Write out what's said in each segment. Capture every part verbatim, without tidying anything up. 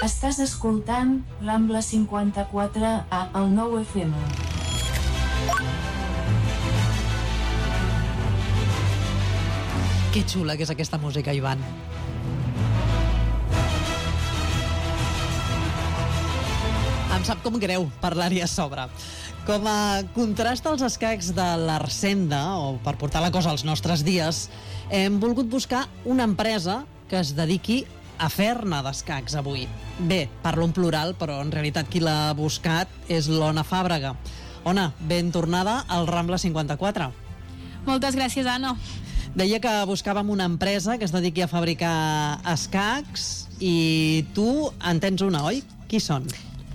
Estàs escoltant Rambla cinquanta-quatre a el nou F M. Que xula que és aquesta música, Ivan. Em sap com greu parlar-hi a sobre. Com a contrast als escacs de l'Arsenda, o per portar la cosa als nostres dies, hem volgut buscar una empresa que es dediqui a fer-ne d'escacs avui. Bé, parlo en plural, però en realitat qui l'ha buscat és l'Ona Fàbrega. Ona, ben tornada al Rambla cinquanta-quatre. Moltes gràcies, Anna. Deia que buscàvem una empresa que es dediqui a fabricar escacs i tu en tens una, oi? Qui són?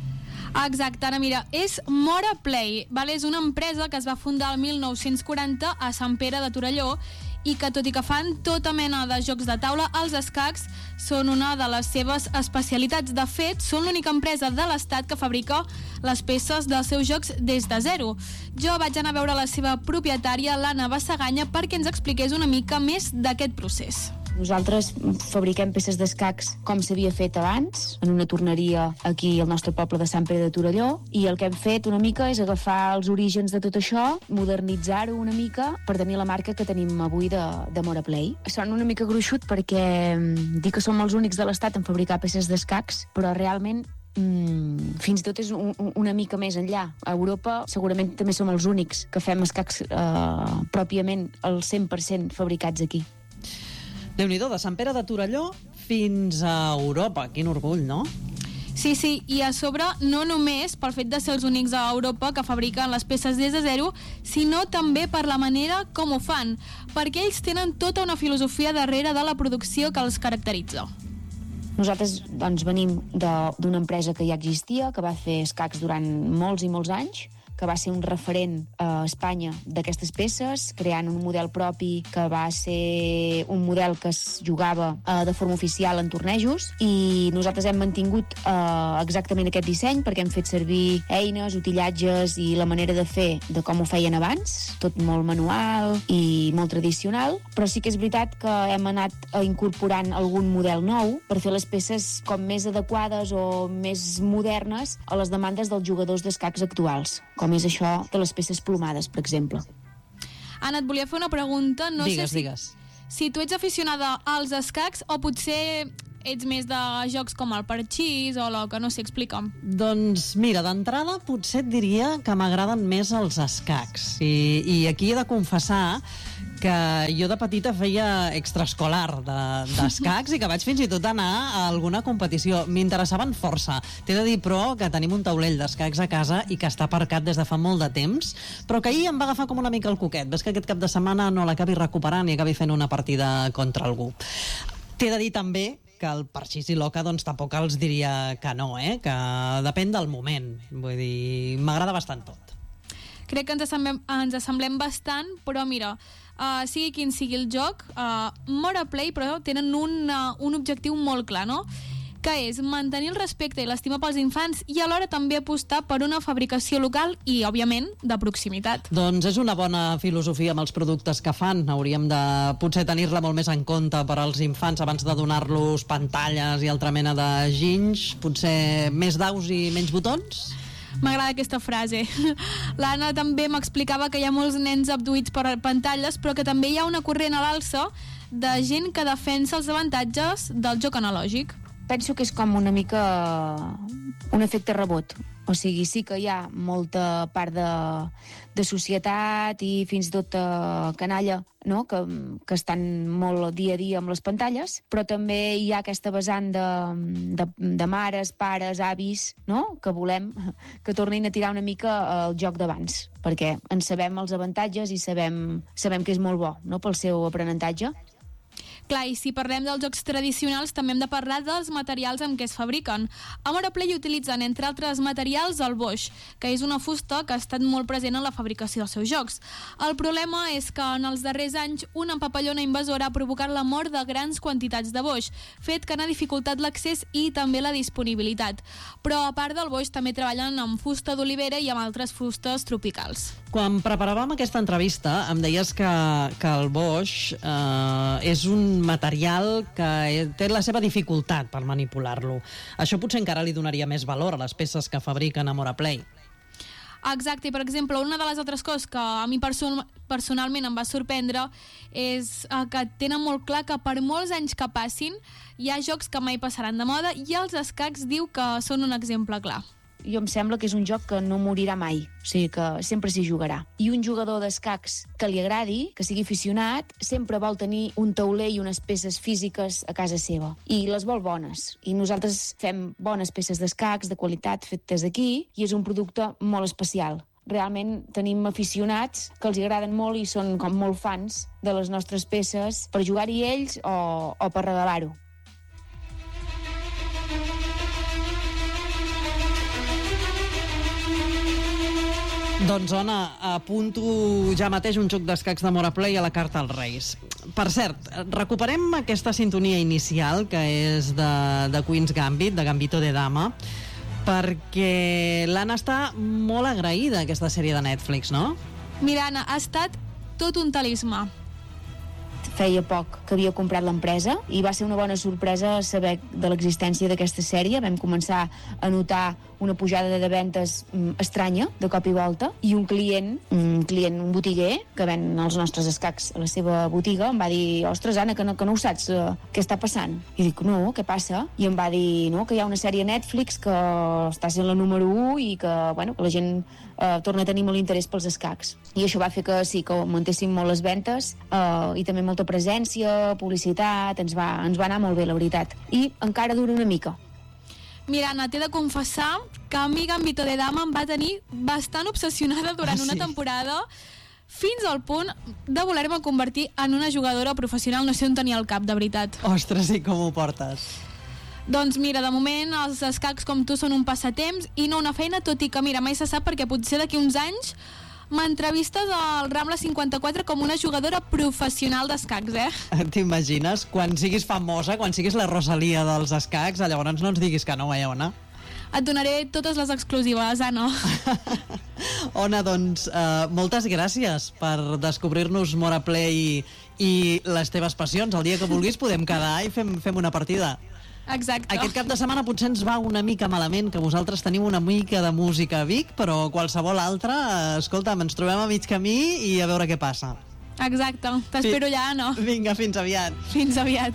Exacte, ara mira, és Mora Play, vale? És una empresa que es va fundar el mil nou-cents quaranta a Sant Pere de Torelló i que, tot i que fan tota mena de jocs de taula, els escacs són una de les seves especialitats. De fet, són l'única empresa de l'Estat que fabrica les peces dels seus jocs des de zero. Jo vaig anar a veure la seva propietària, l'Anna Bassaganya, perquè ens expliqués una mica més d'aquest procés. Nosaltres fabriquem peces d'escacs com s'havia fet abans, en una torneria aquí al nostre poble de Sant Pere de Torelló, i el que hem fet una mica és agafar els orígens de tot això, modernitzar-ho una mica per tenir la marca que tenim avui de, de Mora Play. Són una mica gruixut perquè dic que som els únics de l'Estat en fabricar peces d'escacs, però realment Mm, fins i tot és un, una mica més enllà. A Europa segurament també som els únics que fem escacs eh, pròpiament al cent per cent fabricats aquí. Déu-n'hi-do, de Sant Pere de Torelló fins a Europa. Quin orgull, no? Sí, sí, i a sobre no només pel fet de ser els únics a Europa que fabriquen les peces des de zero, sinó també per la manera com ho fan, perquè ells tenen tota una filosofia darrere de la producció que els caracteritza. Nosaltres doncs, venim d'una empresa que ja existia, que va fer escacs durant molts i molts anys, que va ser un referent a Espanya d'aquestes peces, creant un model propi que va ser un model que es jugava eh, de forma oficial en tornejos, i nosaltres hem mantingut eh, exactament aquest disseny perquè hem fet servir eines, utillatges i la manera de fer de com ho feien abans, tot molt manual i molt tradicional, però sí que és veritat que hem anat incorporant algun model nou per fer les peces com més adequades o més modernes a les demandes dels jugadors d'escacs actuals, com és això de les peces plomades, per exemple. Anna, et volia fer una pregunta. No digues, sé si, digues. Si tu ets aficionada als escacs o potser ets més de jocs com el parxís o el que no sé, explica'm. Doncs mira, d'entrada potser et diria que m'agraden més els escacs. I, i aquí he de confessar que jo de petita feia extraescolar d'escacs de, i que vaig fins i tot anar a alguna competició. M'interessaven força. T'he de dir, però, que tenim un taulell d'escacs a casa i que està aparcat des de fa molt de temps, però que ahir em va agafar com una mica el coquet. Ves que aquest cap de setmana no l'acabi recuperant i acabi fent una partida contra algú. T'he de dir també que el parxís i l'oca doncs tampoc els diria que no, eh? Que depèn del moment. Vull dir, m'agrada bastant tot. Crec que ens assemblem, ens assemblem bastant, però mira, uh, sigui quin sigui el joc, uh, Mora Play, però tenen un, uh, un objectiu molt clar, no? Que és mantenir el respecte i l'estima pels infants i alhora també apostar per una fabricació local i, òbviament, de proximitat. Doncs és una bona filosofia amb els productes que fan. Hauríem de potser tenir-la molt més en compte per als infants abans de donar-los pantalles i altra mena de ginys. Potser més daus i menys botons? M'agrada aquesta frase. L'Anna també m'explicava que hi ha molts nens abduïts per pantalles, però que també hi ha una corrent a l'alça de gent que defensa els avantatges del joc analògic. Penso que és com una mica un efecte rebot. O sigui, sí que hi ha molta part de, de societat i fins i tot uh, canalla, no? que, que estan molt dia a dia amb les pantalles, però també hi ha aquesta vessant de, de, de mares, pares, avis, no? que volem que tornin a tirar una mica el joc d'abans, perquè en sabem els avantatges i sabem, sabem que és molt bo, no? pel seu aprenentatge. Clar, i si parlem dels jocs tradicionals també hem de parlar dels materials amb què es fabriquen. A Mora Play utilitzen, entre altres materials, el boix, que és una fusta que ha estat molt present en la fabricació dels seus jocs. El problema és que en els darrers anys una papallona invasora ha provocat la mort de grans quantitats de boix, fet que n'ha dificultat l'accés i també la disponibilitat. Però a part del boix també treballen amb fusta d'olivera i amb altres fustes tropicals. Quan preparàvem aquesta entrevista em deies que, que el boix eh, és un material que té la seva dificultat per manipular-lo. Això potser encara li donaria més valor a les peces que fabriquen a Moraplay. Exacte, i per exemple, una de les altres coses que a mi person personalment em va sorprendre és eh, que tenen molt clar que per molts anys que passin hi ha jocs que mai passaran de moda i els escacs diu que són un exemple clar. Jo em sembla que és un joc que no morirà mai, o sigui que sempre s'hi jugarà. I un jugador d'escacs que li agradi, que sigui aficionat, sempre vol tenir un tauler i unes peces físiques a casa seva. I les vol bones. I nosaltres fem bones peces d'escacs, de qualitat, fetes aquí, i és un producte molt especial. Realment tenim aficionats que els agraden molt i són com molt fans de les nostres peces per jugar-hi ells o, o per regalar-ho. Doncs, Ona, apunto ja mateix un joc d'escacs de Moraplay a la carta als Reis. Per cert, recuperem aquesta sintonia inicial, que és de, de Queen's Gambit, de Gambito de Dama, perquè l'Anna està molt agraïda a aquesta sèrie de Netflix, no? Mira, Anna, ha estat tot un talismà. Feia poc que havia comprat l'empresa i va ser una bona sorpresa saber de l'existència d'aquesta sèrie. Vam començar a notar una pujada de ventes mm, estranya, de cop i volta, i un client, un client, un botiguer, que ven els nostres escacs a la seva botiga, em va dir, ostres, Anna, que no, que no ho saps, uh, què està passant? I dic, no, què passa? I em va dir, no, que hi ha una sèrie a Netflix que està sent la número u i que, bueno, que la gent uh, torna a tenir molt interès pels escacs. I això va fer que sí, que augmentéssim molt les ventes uh, i també molta presència, publicitat, ens va, ens va anar molt bé, la veritat. I encara dura una mica. Mira, Anna, t'he de confessar que a mi Gambito de Dama em va tenir bastant obsessionada durant Ah, sí? una temporada fins al punt de voler-me convertir en una jugadora professional. No sé on tenia el cap, de veritat. Ostres, i com ho portes? Doncs mira, de moment els escacs com tu són un passatemps i no una feina, tot i que mira, mai se sap perquè potser d'aquí uns anys m'entrevistes al Rambla cinquanta-quatre com una jugadora professional d'escacs, eh? T'imagines? Quan siguis famosa, quan siguis la Rosalia dels escacs, llavors no ens diguis que no, eh, Ona? Et donaré totes les exclusives, Anna. Ona, doncs, uh, moltes gràcies per descobrir-nos Moraplay i les teves passions. El dia que vulguis podem quedar i fem, fem una partida. Exacte. Aquest cap de setmana potser ens va una mica malament, que vosaltres teniu una mica de música a Vic, però qualsevol altra, escolta'm, ens trobem a mig camí i a veure què passa. Exacte. T'espero allà, Anna. Vinga, fins aviat. Fins aviat.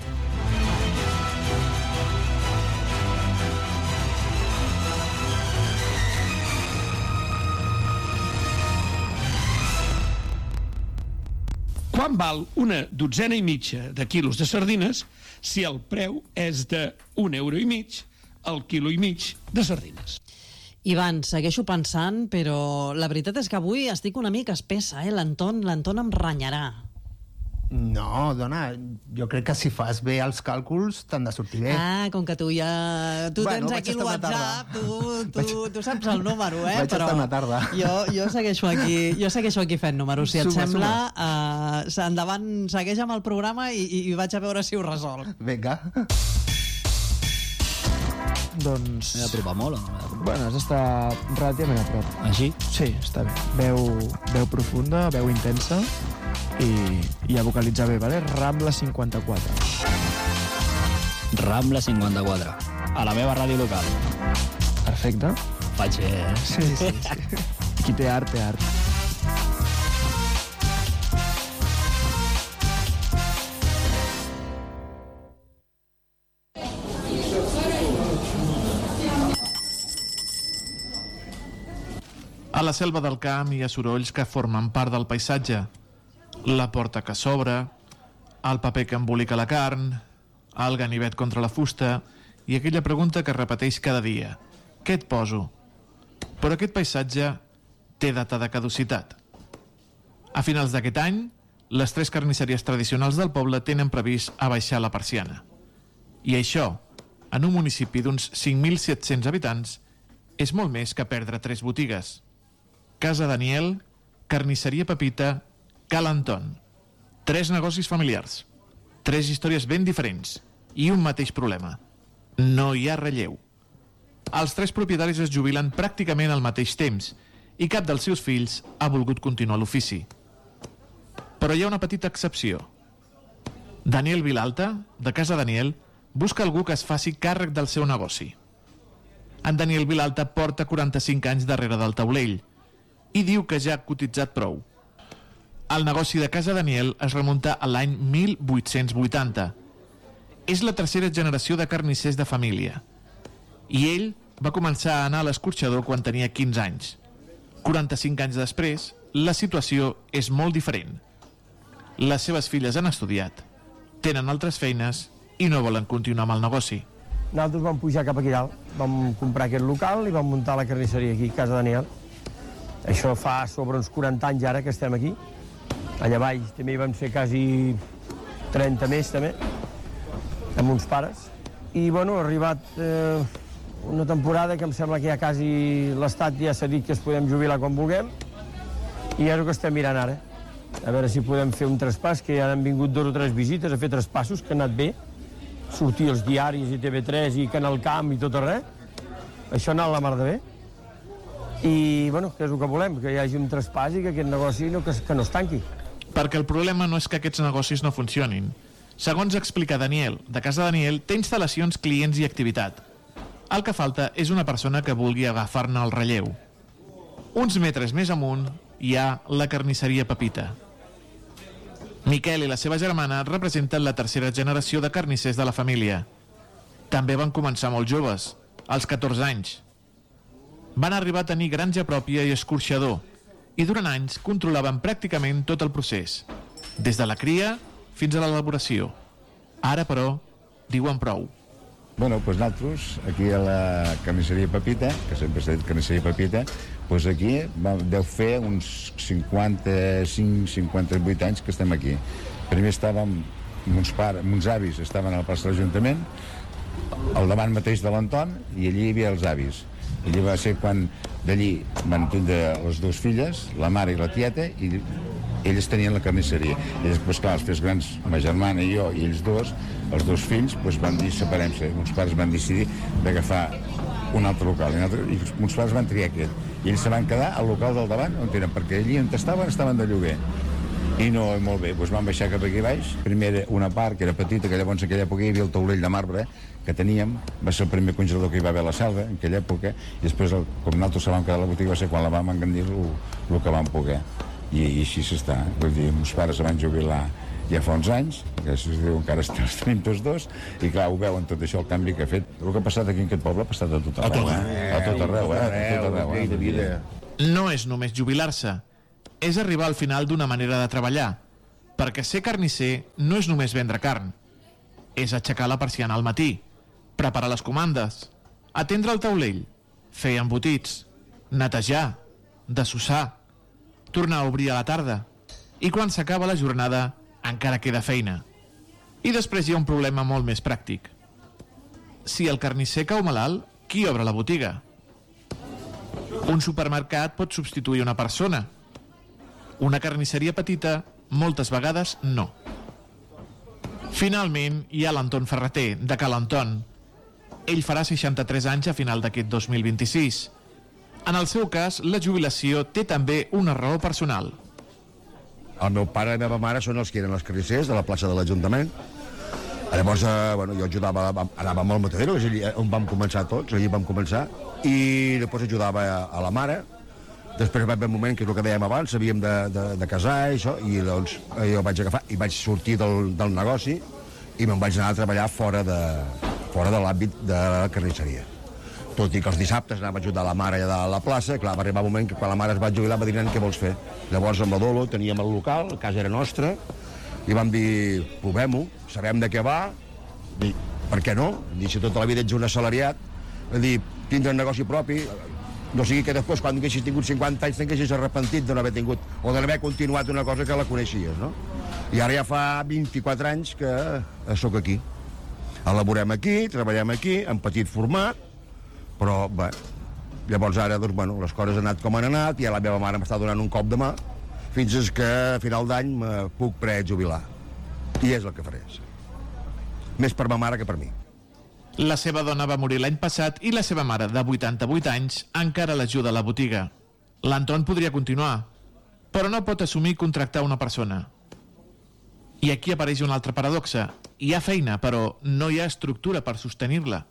Quan val una dotzena i mitja de quilos de sardines si el preu és de un euro i mig el quilo i mig de sardines? Ivan, segueixo pensant, però la veritat és que avui estic una mica espessa, eh? L'Anton, l'Anton em renyarà. No, dona, jo crec que si fas bé els càlculs t'han de sortir bé. Ah, com que tu ja... Tu Bueno, tens vaig aquí el estar una WhatsApp, tarda. tu, tu, tu saps el número, eh? Vaig però estar una tarda. Jo, jo, segueixo aquí, jo segueixo aquí fent números. Si et Suma, sembla, uh, endavant, segueix amb el programa i, i, i vaig a veure si ho resol. Vinga. Doncs... M'he d'apropar molt o no m'he d'apropar? Bueno, has d'estar relativament a prop. Així? Sí, està bé. Veu, veu profunda, veu intensa i, i a vocalitzar bé, vale? Rambla cinquanta-quatre. Rambla cinquanta-quatre. A la meva ràdio local. Perfecte. Faig bé, eh? Sí, sí, sí. Qui té art, té art. A la selva del camp hi ha sorolls que formen part del paisatge. La porta que s'obre, el paper que embolica la carn, el ganivet contra la fusta i aquella pregunta que repeteix cada dia. Què et poso? Però aquest paisatge té data de caducitat. A finals d'aquest any, les tres carnisseries tradicionals del poble tenen previst abaixar la persiana. I això, en un municipi d'uns cinc mil set-cents habitants, és molt més que perdre tres botigues. Casa Daniel, Carnisseria Pepita, Cal Anton. Tres negocis familiars, tres històries ben diferents i un mateix problema. No hi ha relleu. Els tres propietaris es jubilen pràcticament al mateix temps i cap dels seus fills ha volgut continuar l'ofici. Però hi ha una petita excepció. Daniel Vilalta, de Casa Daniel, busca algú que es faci càrrec del seu negoci. En Daniel Vilalta porta quaranta-cinc anys darrere del taulell i diu que ja ha cotitzat prou. El negoci de Casa Daniel es remunta a l'any mil vuit-cents vuitanta. És la tercera generació de carnissers de família. I ell va començar a anar a l'escorxador quan tenia quinze anys. quaranta-cinc anys després, la situació és molt diferent. Les seves filles han estudiat, tenen altres feines i no volen continuar amb el negoci. Nosaltres vam pujar cap aquí dalt, vam comprar aquest local i vam muntar la carnisseria aquí, Casa Daniel. Això fa sobre uns quaranta anys ara que estem aquí. Allà baix també hi vam ser quasi trenta més, també, amb uns pares. I, bueno, ha arribat eh, una temporada que em sembla que ja quasi l'Estat ja s'ha dit que es podem jubilar quan vulguem, i és el que estem mirant ara. A veure si podem fer un traspàs, que ja han vingut dos o tres visites a fer traspassos, que han anat bé. Sortir els diaris i T V tres i Canal Camp i tot arreu. Això ha anat la mar de bé. I, bueno, que és el que volem, que hi hagi un traspàs i que aquest negoci no, que, que no es tanqui. Perquè el problema no és que aquests negocis no funcionin. Segons explica Daniel, de Casa Daniel té instal·lacions, clients i activitat. El que falta és una persona que vulgui agafar-ne el relleu. Uns metres més amunt hi ha la carnisseria Pepita. Miquel i la seva germana representen la tercera generació de carnissers de la família. També van començar molt joves, als catorze anys. Van arribar a tenir granja pròpia i escorxador, i durant anys controlaven pràcticament tot el procés, des de la cria fins a l'elaboració. Ara, però, diuen prou. Bueno, doncs nosaltres, aquí a la carnisseria Pepita, que sempre s'ha dit carnisseria Pepita, doncs aquí deu fer uns cinquanta-cinc cinquanta-vuit anys que estem aquí. Primer estàvem, uns, pares, uns avis estaven a la plaça de l'Ajuntament, al davant mateix de l'Anton, i allí hi havia els avis. I allí va ser quan d'allí van tindre les dues filles, la mare i la tieta, i ells tenien la carnisseria. I després, clar, els fills grans, ma germana i jo, i ells dos, els dos fills, doncs van dir, separem-se. Uns pares van decidir d'agafar un altre local, i, un altre, i uns pares van triar aquest. I ells se van quedar al local del davant, on eren, perquè allí on estaven, estaven de lloguer. I no, molt bé, doncs van baixar cap aquí baix. Primer una part, que era petita, que llavors en aquella època hi havia el taulell de marbre, que teníem, va ser el primer congelador que hi va haver a la selva, en aquella època, i després, el, com nosaltres se vam quedar a la botiga, va ser quan la vam engrandir el que vam poder. I, i així s'està. Vull dir, meus pares se van jubilar ja fa uns anys, que si es diu encara els tenim tots dos, i clar, ho veuen tot això, el canvi que ha fet. El que ha passat aquí en aquest poble ha passat a tot arreu, eh? A tot arreu, eh? A tot arreu, eh? No és només jubilar-se, és arribar al final d'una manera de treballar, perquè ser carnisser no és només vendre carn, és aixecar la persiana al matí, preparar les comandes, atendre el taulell, fer embotits, netejar, dessossar, tornar a obrir a la tarda, i quan s'acaba la jornada encara queda feina. I després hi ha un problema molt més pràctic. Si el carnisser cau malalt, qui obre la botiga? Un supermercat pot substituir una persona. Una carnisseria petita, moltes vegades, no. Finalment, hi ha l'Anton Ferreter, de Cal Anton. Ell farà seixanta-tres anys a final d'aquest dos mil vint-i-sis. En el seu cas, la jubilació té també una raó personal. El meu pare i la meva mare són els que eren els carnissers de la plaça de l'Ajuntament. Llavors, eh, bueno, jo ajudava, anava molt matadero, és allí on vam començar tots, allí vam començar, i després ajudava a, a la mare. Després va haver un moment, que és el que dèiem abans, havíem de, de, de casar i això, i doncs jo vaig agafar i vaig sortir del, del negoci i me'n vaig anar a treballar fora de, fora de l'àmbit de la carnisseria. Tot i que els dissabtes anava a ajudar la mare allà a la plaça, clar, va arribar un moment que quan la mare es va jubilar va dir, nen, què vols fer? Llavors amb la Dolo teníem el local, la casa era nostra, i vam dir, provem-ho, sabem de què va, i per què no? I si tota la vida ets un assalariat, dir, tindre un negoci propi, no sigui que després, quan haguessis tingut cinquanta anys, t'haguessis arrepentit de no haver tingut, o de no haver continuat una cosa que la coneixies, no? I ara ja fa vint-i-quatre anys que sóc aquí. Elaborem aquí, treballem aquí, en petit format, però, bé, llavors ara, doncs, bueno, les coses han anat com han anat, i la meva mare m'està donant un cop de mà, fins que a final d'any me puc prejubilar. I és el que faré. Més per ma mare que per mi. La seva dona va morir l'any passat i la seva mare, de vuitanta-vuit anys, encara l'ajuda a la botiga. L'Anton podria continuar, però no pot assumir contractar una persona. I aquí apareix una altra paradoxa. Hi ha feina, però no hi ha estructura per sostenir-la.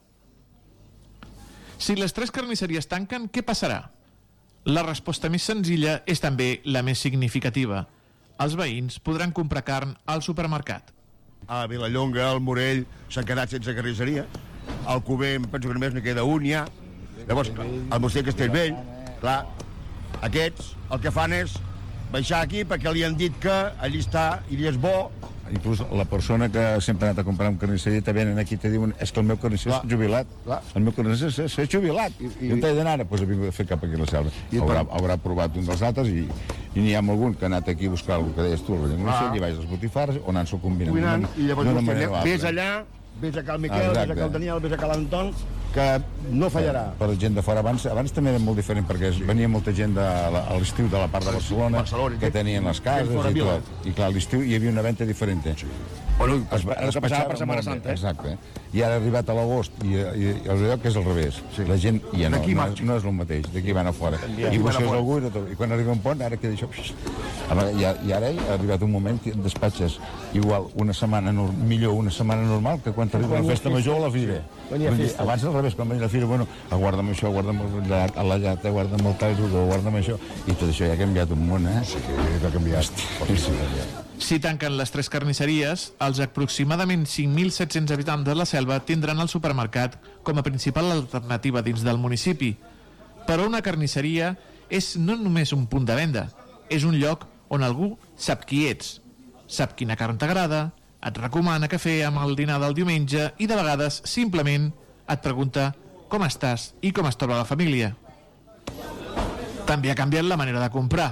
Si les tres carnisseries tanquen, què passarà? La resposta més senzilla és també la més significativa. Els veïns podran comprar carn al supermercat. A Vilallonga, al Morell, s'han quedat sense carnisseria. Al Cuber, em penso que només n'hi queda un ja. Llavors, al Museu Castellvell, clar, aquests el que fan és baixar aquí perquè li han dit que allí està i li és bo. Inclús la persona que sempre ha anat a comprar un carnisseria te venen aquí i te diuen és que el meu carnisser s'ha jubilat. Clar. El meu carnisser s'ha jubilat. I, i, I on t'he d'anar? Doncs pues, he vingut a fer cap aquí a la selva. Haurà, haurà provat un dels altres i, i n'hi ha algun que ha anat aquí a buscar el que deies tu, el rellengüixell, i vaig als botifarres on han s'ho combinat. Combinant, i llavors no vostè ves allà, ves a Cal Miquel, Exacte. ves a Cal Daniel, ves a Cal Anton, que no fallarà. Per la gent de fora, abans, abans també era molt diferent, perquè sí. venia molta gent de, a l'estiu de la part de Barcelona, Barcelona que tenien les cases i tot. I clar, a l'estiu hi havia una venda diferent. Sí. Bueno, es, es, es passava per Setmana Santa, eh? Exacte. I ara ha arribat a l'agost i, i, i el lloc és al revés. Sí. La gent ja no, no, no és el mateix, d'aquí van a fora. I busques algú i, i quan arriba un pont, ara queda això... I, I ara ha arribat un moment que despatxes igual una setmana, millor una setmana normal que quan t'arriba la festa major o la fira. Abans al revés, quan venia la fira, bueno, guarda'm això, guarda'm la llata, guarda'm el tall, guarda'm això, i tot això ja ha canviat un món, eh? Sí que ha canviat. Si tanquen les tres carnisseries, els aproximadament cinc mil set-cents habitants de la Selva tindran el supermercat com a principal alternativa dins del municipi. Però una carnisseria és no només un punt de venda, és un lloc on algú sap qui ets, sap quina carn t'agrada, et recomana cafè amb el dinar del diumenge i de vegades simplement et pregunta com estàs i com es troba la família. També ha canviat la manera de comprar.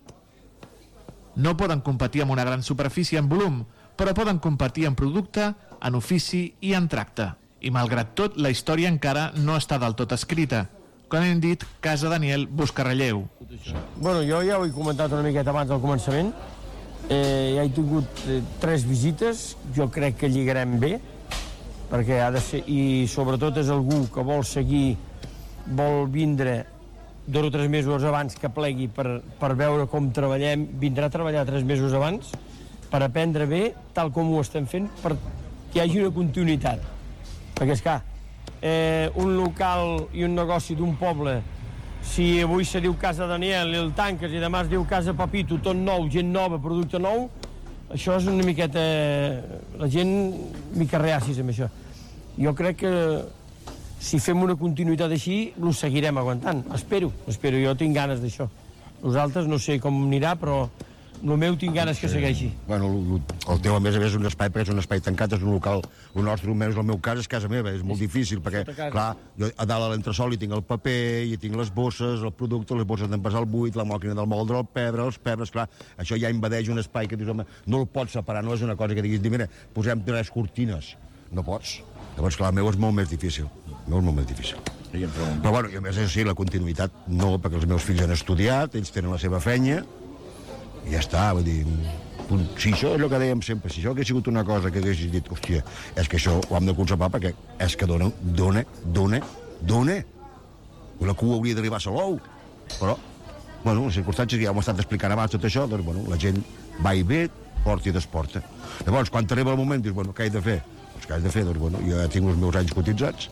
No poden competir amb una gran superfície en volum, però poden competir en producte, en ofici i en tracte. I malgrat tot, la història encara no està del tot escrita. Com hem dit, Casa Daniel busca relleu. Bueno, jo ja ho he comentat una miqueta abans del començament. Eh, ja he tingut eh, tres visites, jo crec que lligarem bé, perquè ha de ser, i sobretot és algú que vol seguir, vol vindre dos o tres mesos abans que plegui per, per veure com treballem, vindrà a treballar tres mesos abans per aprendre bé, tal com ho estem fent, perquè hi hagi una continuïtat. Perquè, esclar, eh, un local i un negoci d'un poble, si avui se diu Casa Daniel i el tanques i demà es diu Casa Papito, tot nou, gent nova, producte nou, això és una miqueta... La gent mica reacis amb això. Jo crec que si fem una continuïtat així, ho seguirem aguantant. Espero, espero, jo tinc ganes d'això. Nosaltres no sé com anirà, però el meu tinc ganes que segueixi. Bueno, el teu, a més a més, és un espai, perquè és un espai tancat, és un local, el nostre, almenys el meu cas, és casa meva, és molt difícil, perquè, clar, jo a dalt a l'entresol hi tinc el paper, hi tinc les bosses, el producte, les bosses d'envasar el buit, la màquina del moldre, el pebre, els pebres, clar, això ja invadeix un espai que dius, home, no el pots separar, no és una cosa que diguis, mira, posem tres cortines. No pots. Llavors, clar, el meu és molt més difícil. El meu és molt més difícil. Però, bueno, i a més, sí, la continuïtat no, perquè els meus fills han estudiat, ells tenen la seva feina, i ja està, vull dir... Si això és el que dèiem sempre, si això hagués sigut una cosa que haguessis dit, hòstia, és que això ho hem de conservar perquè és que dona, dona, dona, dona. La cua hauria d'arribar a Salou. Però, bueno, les circumstàncies, ja ho hem estat explicant abans tot això, doncs, bueno, la gent va i ve, porta i desporta. Llavors, quan t'arriba el moment, dius, bueno, què he de fer? Doncs què has de fer? Doncs, bueno, jo ja tinc els meus anys cotitzats,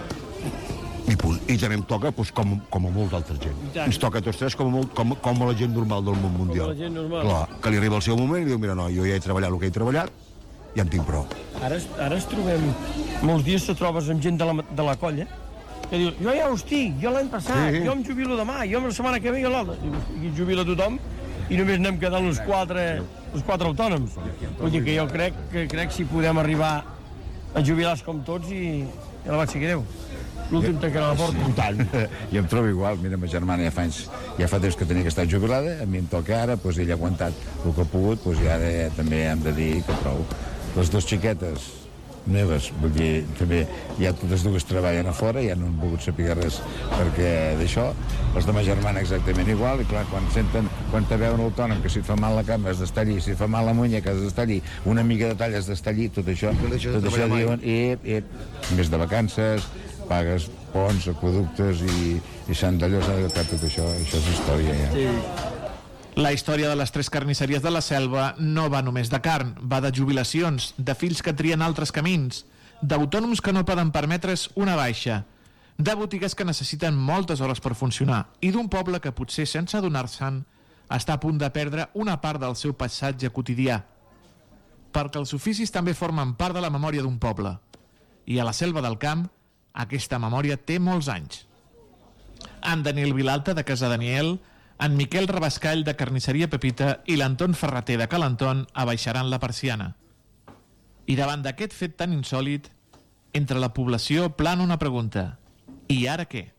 i punt. I també em toca, doncs, com, com a molta altra gent. Ens toca a tots tres com a, molt, com, com a la gent normal del món mundial. Com a la gent normal. Clar, que li arriba el seu moment i diu, mira, no, jo ja he treballat el que he treballat, ja en tinc prou. Ara, ara es trobem, molts dies te trobes amb gent de la, de la colla, que diu, jo ja ho estic, jo l'any passat, sí. jo em jubilo demà, jo la setmana que ve i l'altre. I jubila tothom, i només anem quedant els quatre, els quatre autònoms. Vull dir que jo crec que crec si podem arribar a jubilar com tots i, i la vaig seguir Déu. L'últim tancarà la porta. Sí, tant. Jo em trobo igual. Mira, ma germana ja fa, anys, ja fa temps que tenia que estar jubilada, a mi em toca ara, doncs ella ha aguantat el que ha pogut, doncs ja ara també hem de dir que prou. Les dues xiquetes meves, vull dir, també ja totes dues treballen a fora, ja no han volgut saber res perquè d'això. Les de ma germana exactament igual, i clar, quan senten, quan te veuen autònom, que si et fa mal la cama has d'estar allí, si et fa mal la muñeca has d'estar allí, una mica de tall has d'estar allí, tot això, tot això diuen, i, i, més de vacances, pagues ponts, aqueductes i, i Sant d'Allò s'ha de tot això, això és història ja. Sí. La història de les tres carnisseries de la Selva no va només de carn, va de jubilacions, de fills que trien altres camins, d'autònoms que no poden permetre's una baixa, de botigues que necessiten moltes hores per funcionar i d'un poble que potser sense adonar-se'n està a punt de perdre una part del seu passatge quotidià. Perquè els oficis també formen part de la memòria d'un poble i a la Selva del Camp aquesta memòria té molts anys. En Daniel Vilalta de Casa Daniel, en Miquel Rabascall de Carnisseria Pepita i l'Anton Ferreter de Calanton abaixaran la persiana. I davant d'aquest fet tan insòlit, entre la població plana una pregunta: i ara què?